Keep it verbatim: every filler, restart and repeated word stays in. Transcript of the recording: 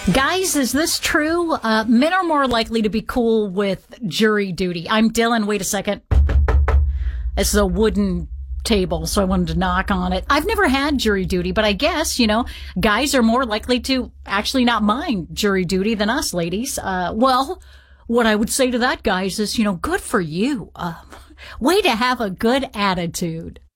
Guys, is this true? Uh, men are more likely to be cool with jury duty. I'm Dylan. Wait a second. This is a wooden table, so I wanted to knock on it. I've never had jury duty, but I guess, you know, guys are more likely to actually not mind jury duty than us ladies. Uh, well, what I would say to that, guys, is, you know, good for you. Uh, way to have a good attitude.